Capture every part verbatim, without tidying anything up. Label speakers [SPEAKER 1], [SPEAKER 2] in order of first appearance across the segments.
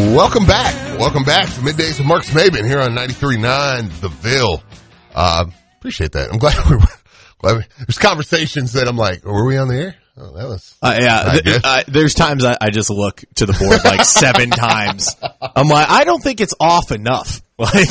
[SPEAKER 1] Welcome back. Welcome back to Middays with Mark Smaben here on ninety-three point nine The Ville. Uh, appreciate that. I'm glad we were, glad we, there's conversations that I'm like, oh, were we on the air? Oh, that was,
[SPEAKER 2] uh, yeah. Th- uh, there's times I, I just look to the board like seven times. I'm like, I don't think it's off enough. Like,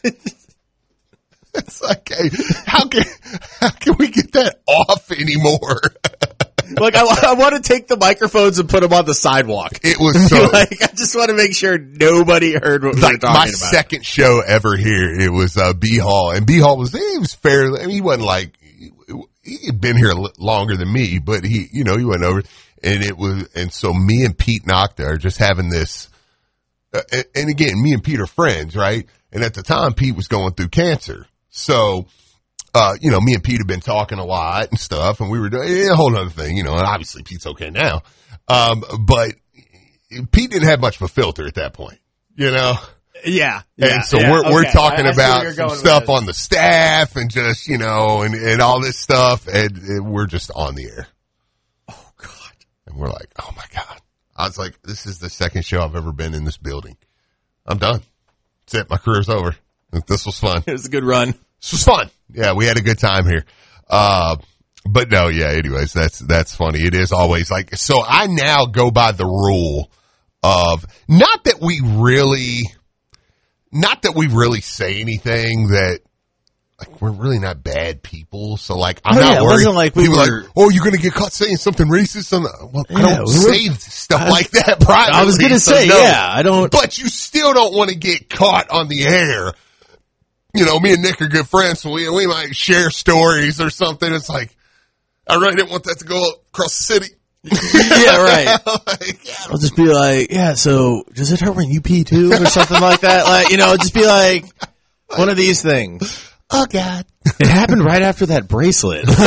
[SPEAKER 1] it's like, hey, how can, how can we get that off anymore?
[SPEAKER 2] Like, I, I want to take the microphones and put them on the sidewalk.
[SPEAKER 1] It was so,
[SPEAKER 2] like, I just want to make sure nobody heard what we
[SPEAKER 1] like
[SPEAKER 2] were talking
[SPEAKER 1] my
[SPEAKER 2] about.
[SPEAKER 1] My second show ever here, it was, uh, B Hall, and B Hall was, he was fair. I mean, he wasn't like, he had been here longer than me, but he, you know, he went over, and it was, and so me and Pete Nocta are just having this, uh, and, and again, me and Pete are friends, right? And at the time, Pete was going through cancer. So, uh, you know, me and Pete have been talking a lot and stuff, and we were doing a whole other thing, you know, and obviously Pete's okay now. Um, but Pete didn't have much of a filter at that point, you know?
[SPEAKER 2] Yeah.
[SPEAKER 1] And
[SPEAKER 2] yeah,
[SPEAKER 1] so
[SPEAKER 2] yeah,
[SPEAKER 1] we're,
[SPEAKER 2] okay.
[SPEAKER 1] we're talking
[SPEAKER 2] I, I
[SPEAKER 1] about some stuff on the staff and just, you know, and, and all this stuff, and, and we're just on the air.
[SPEAKER 2] Oh, God.
[SPEAKER 1] And we're like, oh, my God. I was like, this is the second show I've ever been in this building. I'm done. That's it. My career's over. This was fun.
[SPEAKER 2] It was a good run.
[SPEAKER 1] This was fun. Yeah, we had a good time here. Uh, but no, yeah, anyways, that's, that's funny. It is always like, so I now go by the rule of, not that we really, not that we really say anything that, like, we're really not bad people. So, like, I'm
[SPEAKER 2] oh,
[SPEAKER 1] not
[SPEAKER 2] yeah,
[SPEAKER 1] worried.
[SPEAKER 2] It wasn't like we
[SPEAKER 1] People
[SPEAKER 2] were,
[SPEAKER 1] like, oh, you're going to get caught saying something racist on the, well,
[SPEAKER 2] yeah,
[SPEAKER 1] I don't
[SPEAKER 2] we
[SPEAKER 1] say
[SPEAKER 2] were,
[SPEAKER 1] stuff
[SPEAKER 2] I,
[SPEAKER 1] like that privately.
[SPEAKER 2] I was going to
[SPEAKER 1] so
[SPEAKER 2] say,
[SPEAKER 1] no.
[SPEAKER 2] yeah, I don't.
[SPEAKER 1] But you still don't want to get caught on the air. You know, me and Nick are good friends, so we, we might share stories or something. It's like, I really didn't want that to go across the city.
[SPEAKER 2] Yeah, right.
[SPEAKER 1] Like, yeah,
[SPEAKER 2] I'll just be like, yeah, so does it hurt when you pee too or something like that? Like, you know, just be like one of these things.
[SPEAKER 1] Oh, God.
[SPEAKER 2] It happened right after that bracelet. Do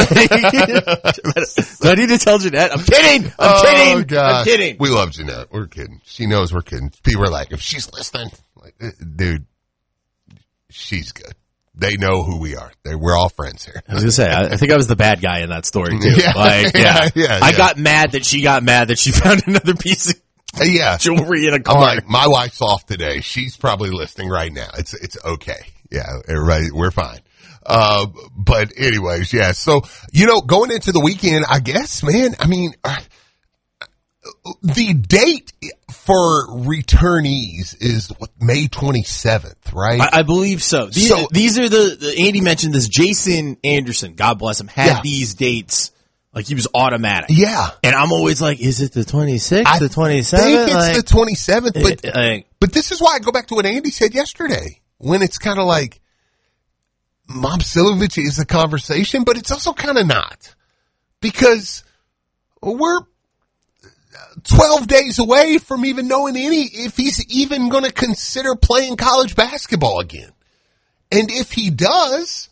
[SPEAKER 2] I need to tell Jeanette? I'm kidding. I'm
[SPEAKER 1] oh,
[SPEAKER 2] kidding.
[SPEAKER 1] God.
[SPEAKER 2] I'm kidding.
[SPEAKER 1] We love Jeanette. We're kidding. She knows we're kidding. People are like, if she's listening, like, dude, she's good. They know who we are. They, we're all friends here.
[SPEAKER 2] I was gonna say, I, I think I was the bad guy in that story too.
[SPEAKER 1] Yeah,
[SPEAKER 2] like,
[SPEAKER 1] yeah,
[SPEAKER 2] yeah,
[SPEAKER 1] yeah,
[SPEAKER 2] I
[SPEAKER 1] yeah.
[SPEAKER 2] got mad that she got mad that she found another piece of
[SPEAKER 1] yeah.
[SPEAKER 2] jewelry in a car.
[SPEAKER 1] I'm like, my wife's off today. She's probably listening right now. It's, it's okay. Yeah, everybody, we're fine. Uh, but anyways, yeah. So, you know, going into the weekend, I guess, man, I mean, uh, the date for returnees is what, May twenty-seventh, right?
[SPEAKER 2] I, I believe so. These,
[SPEAKER 1] so.
[SPEAKER 2] these are the, the, Andy mentioned this, Jason Anderson, God bless him, had
[SPEAKER 1] Yeah.
[SPEAKER 2] these dates. Like he was automatic.
[SPEAKER 1] Yeah.
[SPEAKER 2] And I'm always like, is it the twenty-sixth,
[SPEAKER 1] I
[SPEAKER 2] the twenty-seventh?
[SPEAKER 1] think it's
[SPEAKER 2] like,
[SPEAKER 1] the twenty-seventh, but,
[SPEAKER 2] like,
[SPEAKER 1] but this is why I go back to what Andy said yesterday, when it's kind of like, Mom Silovich is a conversation, but it's also kind of not, because we're twelve days away from even knowing any, if he's even going to consider playing college basketball again. And if he does,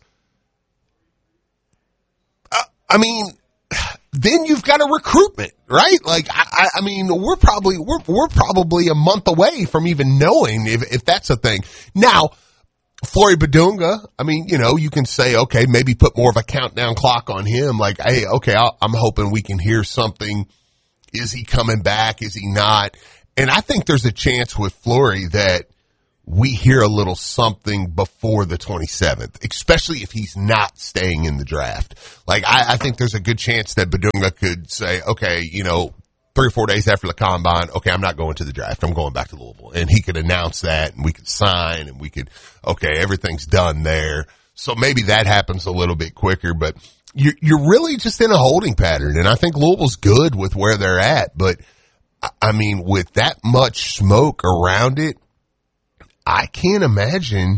[SPEAKER 1] uh, I mean, then you've got a recruitment, right? Like, I, I mean, we're probably, we're, we're probably a month away from even knowing if, if that's a thing. Now, Flory Badunga, I mean, you know, you can say, okay, maybe put more of a countdown clock on him. Like, hey, okay, I'll, I'm hoping we can hear something. Is he coming back? Is he not? And I think there's a chance with Flory that we hear a little something before the twenty-seventh, especially if he's not staying in the draft. Like, I, I think there's a good chance that Badunga could say, okay, you know, three or four days after the combine, okay, I'm not going to the draft. I'm going back to Louisville. And he could announce that, and we could sign, and we could, okay, everything's done there. So maybe that happens a little bit quicker, but you're, you're really just in a holding pattern. And I think Louisville's good with where they're at. But, I mean, with that much smoke around it, I can't imagine,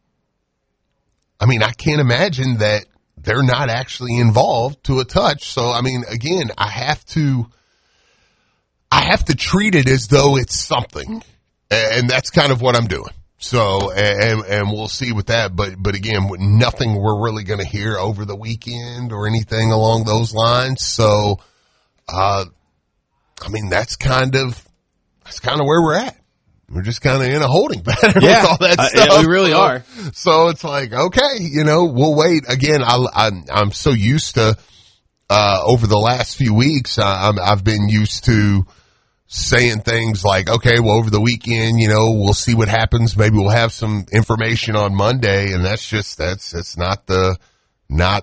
[SPEAKER 1] I mean, I can't imagine that they're not actually involved to a touch. So, I mean, again, I have to, I have to treat it as though it's something. And that's kind of what I'm doing. So, and, and we'll see with that. But, but again, nothing we're really going to hear over the weekend or anything along those lines. So, uh, I mean, that's kind of, that's kind of where we're at. We're just kind of in a holding pattern
[SPEAKER 2] yeah,
[SPEAKER 1] with all that
[SPEAKER 2] uh,
[SPEAKER 1] stuff.
[SPEAKER 2] Yeah, we really
[SPEAKER 1] so,
[SPEAKER 2] are.
[SPEAKER 1] So it's like, okay, you know, we'll wait. Again, I, I'm, I'm so used to, uh, over the last few weeks, uh, I'm, I've been used to saying things like, okay, well, over the weekend, you know, we'll see what happens. Maybe we'll have some information on Monday. And that's just, that's, that's not the, not,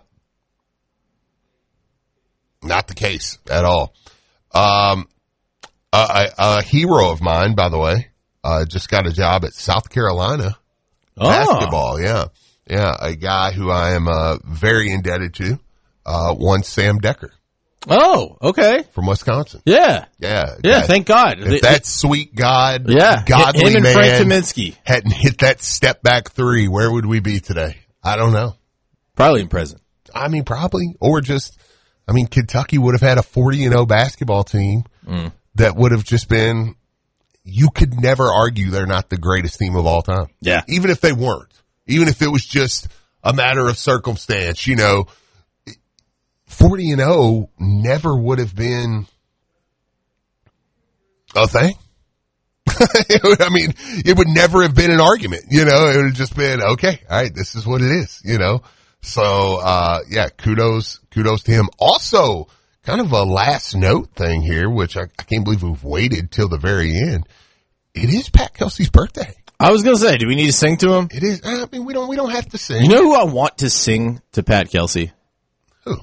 [SPEAKER 1] not the case at all. Um, a, a hero of mine, by the way, uh, just got a job at South Carolina
[SPEAKER 2] Oh.
[SPEAKER 1] basketball. Yeah. Yeah. A guy who I am, uh, very indebted to, uh, one Sam Decker
[SPEAKER 2] Oh, okay.
[SPEAKER 1] from Wisconsin.
[SPEAKER 2] Yeah.
[SPEAKER 1] Yeah.
[SPEAKER 2] Yeah,
[SPEAKER 1] that,
[SPEAKER 2] thank God.
[SPEAKER 1] If that sweet God,
[SPEAKER 2] yeah.
[SPEAKER 1] godly
[SPEAKER 2] Him and
[SPEAKER 1] man
[SPEAKER 2] Frank Kaminsky.
[SPEAKER 1] hadn't hit that step back three, where would we be today? I don't know.
[SPEAKER 2] Probably in prison.
[SPEAKER 1] I mean, probably, or just, I mean, Kentucky would have had a forty and oh basketball team
[SPEAKER 2] Mm.
[SPEAKER 1] that would have just been, you could never argue they're not the greatest team of all time.
[SPEAKER 2] Yeah.
[SPEAKER 1] Even if they weren't, even if it was just a matter of circumstance, you know, forty and oh never would have been a thing. I mean, it would never have been an argument, you know, it would have just been, okay, all right, this is what it is, you know. So, uh, yeah, kudos, kudos to him. Also, kind of a last note thing here, which I, I can't believe we've waited till the very end. It is Pat Kelsey's birthday.
[SPEAKER 2] I was gonna say, do we need to sing to him?
[SPEAKER 1] It is. I mean, we don't, we don't have to sing.
[SPEAKER 2] You know who I want to sing to Pat Kelsey?
[SPEAKER 1] Who?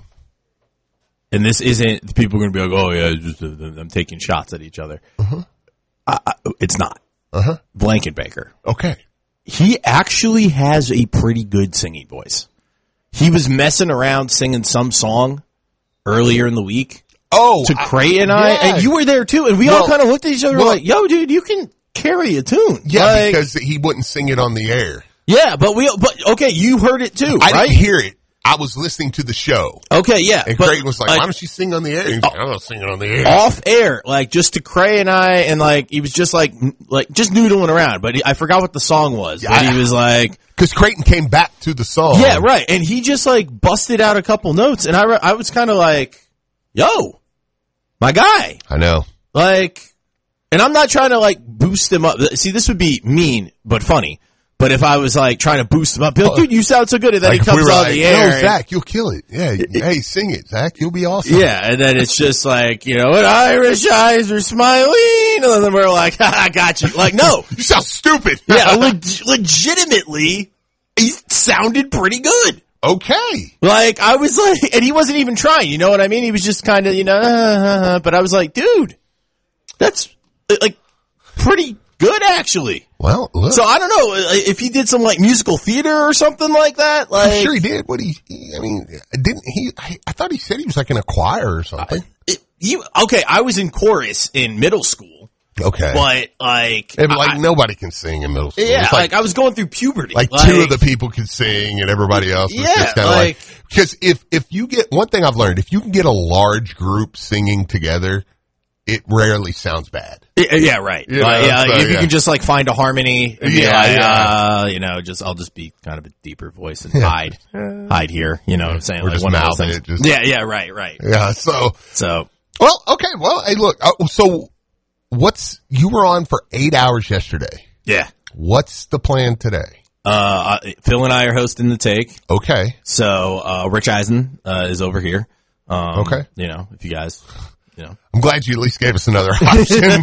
[SPEAKER 2] And this isn't, people are going to be like, oh yeah, just, uh, I'm taking shots at each other.
[SPEAKER 1] Uh-huh.
[SPEAKER 2] I, I, it's not.
[SPEAKER 1] Uh-huh.
[SPEAKER 2] Blankenbaker.
[SPEAKER 1] Okay.
[SPEAKER 2] He actually has a pretty good singing voice. He was messing around singing some song earlier in the week
[SPEAKER 1] Oh,
[SPEAKER 2] to Cray and I,
[SPEAKER 1] yeah.
[SPEAKER 2] and you were there too, and we
[SPEAKER 1] Well,
[SPEAKER 2] all kind of looked at each other
[SPEAKER 1] well,
[SPEAKER 2] like, yo, dude, you can carry a tune.
[SPEAKER 1] Yeah,
[SPEAKER 2] Like,
[SPEAKER 1] because he wouldn't sing it on the air.
[SPEAKER 2] yeah, but we, but okay, you heard it too,
[SPEAKER 1] I
[SPEAKER 2] right?
[SPEAKER 1] didn't hear it. I was listening to the show.
[SPEAKER 2] Okay, yeah.
[SPEAKER 1] And
[SPEAKER 2] but,
[SPEAKER 1] Craig was like,
[SPEAKER 2] like,
[SPEAKER 1] why don't you sing on the air? He was like, I'm not singing on the air.
[SPEAKER 2] off air, like just to Cray and I, and like he was just like, like just noodling around. But he, I forgot what the song was.
[SPEAKER 1] Yeah,
[SPEAKER 2] but
[SPEAKER 1] I-
[SPEAKER 2] he was like,
[SPEAKER 1] Because Creighton came back to the song.
[SPEAKER 2] yeah, right. And he just like busted out a couple notes, and I, re- I was kind of like, yo, my guy,
[SPEAKER 1] I know.
[SPEAKER 2] like, and I'm not trying to like boost him up. See, this would be mean but funny. But if I was like trying to boost him up, be like, dude, you sound so good, and then
[SPEAKER 1] Like
[SPEAKER 2] he
[SPEAKER 1] if we
[SPEAKER 2] comes
[SPEAKER 1] were
[SPEAKER 2] on
[SPEAKER 1] like,
[SPEAKER 2] the air.
[SPEAKER 1] no,
[SPEAKER 2] and-
[SPEAKER 1] Zach, you'll kill it. Yeah, hey, sing it, Zach. You'll be awesome.
[SPEAKER 2] Yeah, and then it's just like, you know, what Irish eyes are smiling, and then we're like, I got you. Like, no.
[SPEAKER 1] You sound stupid.
[SPEAKER 2] Yeah, leg- legitimately, he sounded pretty good.
[SPEAKER 1] Okay.
[SPEAKER 2] Like, I was like, and he wasn't even trying, you know what I mean? He was just kind of, you know, uh, uh, uh, but I was like, dude, that's, like, pretty good, actually.
[SPEAKER 1] Well, look.
[SPEAKER 2] So I don't know, if he did some, like, musical theater or something like that, like.
[SPEAKER 1] I'm sure he did. What he, he I mean, didn't he, I, I thought he said he was like in a choir or something.
[SPEAKER 2] It, you, okay, I was in chorus in middle school,
[SPEAKER 1] Okay.
[SPEAKER 2] but, like.
[SPEAKER 1] Yeah, but like
[SPEAKER 2] I-
[SPEAKER 1] nobody can sing in middle school.
[SPEAKER 2] Yeah,
[SPEAKER 1] It's
[SPEAKER 2] like, I was going through puberty.
[SPEAKER 1] Like, two of the people could sing and everybody else was
[SPEAKER 2] Yeah,
[SPEAKER 1] just kind of
[SPEAKER 2] like-
[SPEAKER 1] like, because if, if you get, one thing I've learned, if you can get a large group singing together, it rarely sounds bad.
[SPEAKER 2] Yeah, yeah, right.
[SPEAKER 1] You
[SPEAKER 2] Like,
[SPEAKER 1] know,
[SPEAKER 2] yeah,
[SPEAKER 1] so,
[SPEAKER 2] if you
[SPEAKER 1] yeah.
[SPEAKER 2] can just like find a harmony, and be
[SPEAKER 1] Yeah,
[SPEAKER 2] like,
[SPEAKER 1] yeah.
[SPEAKER 2] uh, you know, just I'll just be kind of a deeper voice and hide, hide here. You know what I'm saying?
[SPEAKER 1] Or
[SPEAKER 2] Like
[SPEAKER 1] just
[SPEAKER 2] one of those
[SPEAKER 1] mouthing
[SPEAKER 2] things.
[SPEAKER 1] it, just-
[SPEAKER 2] yeah, yeah, right, right.
[SPEAKER 1] Yeah. So,
[SPEAKER 2] So
[SPEAKER 1] well, okay. Well, hey, look, uh, so what's, you were on for eight hours yesterday.
[SPEAKER 2] yeah,
[SPEAKER 1] What's the plan today?
[SPEAKER 2] uh, Phil and I are hosting the take.
[SPEAKER 1] Okay.
[SPEAKER 2] So uh, Rich Eisen uh, is over here. Um,
[SPEAKER 1] Okay.
[SPEAKER 2] You know, if you guys, you know,
[SPEAKER 1] I'm glad you at least gave us another option.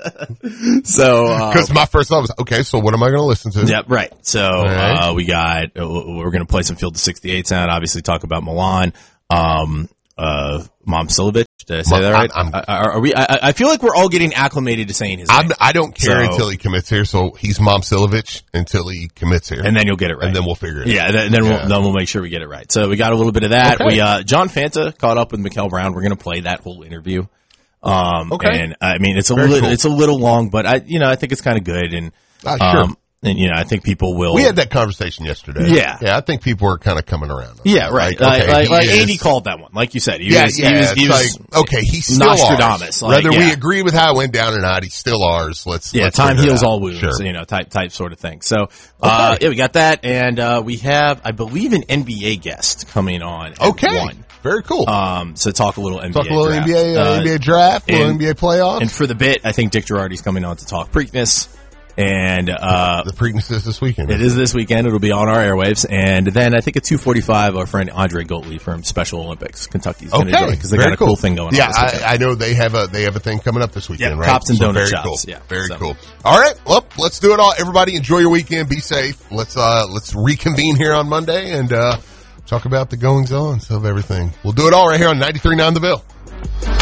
[SPEAKER 2] so uh,
[SPEAKER 1] Because my first thought was, okay, so what am I going to listen to?
[SPEAKER 2] yeah, right. So
[SPEAKER 1] right.
[SPEAKER 2] uh, we got uh, we're going to play some Field to sixty-eight sound. Obviously, talk about Milan. Um, uh, Mom Silovich. Did I say
[SPEAKER 1] Mom-
[SPEAKER 2] that right?
[SPEAKER 1] I'm- I'm-
[SPEAKER 2] are, are we? I, I feel like we're all getting acclimated to saying his
[SPEAKER 1] I'm,
[SPEAKER 2] name,
[SPEAKER 1] I don't care
[SPEAKER 2] So-
[SPEAKER 1] until he commits here, so he's Mom Silovich until he commits here.
[SPEAKER 2] and then you'll get it right.
[SPEAKER 1] And then we'll figure it out.
[SPEAKER 2] yeah, then, then
[SPEAKER 1] Yeah.
[SPEAKER 2] we'll then we'll make sure we get it right. So we got a little bit of that.
[SPEAKER 1] Okay.
[SPEAKER 2] We uh, John Fanta caught up with Mikkel Brown. We're going to play that whole interview. Um,
[SPEAKER 1] Okay.
[SPEAKER 2] And I mean, it's a
[SPEAKER 1] Very
[SPEAKER 2] little
[SPEAKER 1] cool.
[SPEAKER 2] it's a little long, but I you know I think it's kind of good, and
[SPEAKER 1] Ah, sure.
[SPEAKER 2] um, and you know I think people will.
[SPEAKER 1] We had that conversation yesterday.
[SPEAKER 2] Yeah.
[SPEAKER 1] Yeah, I think people are kind of coming around.
[SPEAKER 2] Yeah, right.
[SPEAKER 1] Like,
[SPEAKER 2] Like,
[SPEAKER 1] okay,
[SPEAKER 2] like,
[SPEAKER 1] he
[SPEAKER 2] like
[SPEAKER 1] is-
[SPEAKER 2] Andy called that one, like you said. He
[SPEAKER 1] Yeah,
[SPEAKER 2] was,
[SPEAKER 1] yeah.
[SPEAKER 2] he was,
[SPEAKER 1] it's
[SPEAKER 2] he was
[SPEAKER 1] like, okay, he's still
[SPEAKER 2] Nostradamus.
[SPEAKER 1] ours.
[SPEAKER 2] Like,
[SPEAKER 1] Whether we
[SPEAKER 2] yeah.
[SPEAKER 1] agree with how it went down or not, he's still ours. Let's
[SPEAKER 2] yeah,
[SPEAKER 1] let's
[SPEAKER 2] time
[SPEAKER 1] figure it
[SPEAKER 2] heals
[SPEAKER 1] out.
[SPEAKER 2] all wounds,
[SPEAKER 1] Sure.
[SPEAKER 2] you know, type type sort of thing. So, uh,
[SPEAKER 1] Okay.
[SPEAKER 2] yeah, we got that, and uh, we have, I believe, an N B A guest coming on. At
[SPEAKER 1] Okay,
[SPEAKER 2] one.
[SPEAKER 1] very cool.
[SPEAKER 2] Um, so talk a little N B A.
[SPEAKER 1] Talk a little
[SPEAKER 2] draft.
[SPEAKER 1] N B A, uh,
[SPEAKER 2] Uh,
[SPEAKER 1] N B A draft, a little
[SPEAKER 2] and-
[SPEAKER 1] N B A playoffs.
[SPEAKER 2] And for the bit, I think Dick Girardi's coming on to talk Preakness. And uh,
[SPEAKER 1] the Preakness is this weekend.
[SPEAKER 2] It is this weekend. It'll be on our airwaves. And then I think at two forty-five, our friend Andre Gottlieb from Special Olympics, Kentucky's going to
[SPEAKER 1] okay.
[SPEAKER 2] join because they
[SPEAKER 1] very
[SPEAKER 2] got a
[SPEAKER 1] cool.
[SPEAKER 2] cool thing going
[SPEAKER 1] yeah,
[SPEAKER 2] on.
[SPEAKER 1] Yeah, I, I know they have a they have a thing coming up this weekend,
[SPEAKER 2] yeah,
[SPEAKER 1] right?
[SPEAKER 2] Cops and
[SPEAKER 1] so
[SPEAKER 2] donut
[SPEAKER 1] very
[SPEAKER 2] shops.
[SPEAKER 1] Cool.
[SPEAKER 2] Yeah,
[SPEAKER 1] very
[SPEAKER 2] so.
[SPEAKER 1] cool. All right, well, let's do it all. Everybody, enjoy your weekend. Be safe. Let's uh let's reconvene here on Monday and uh talk about the goings-ons of everything. We'll do it all right here on ninety-three point nine The Ville.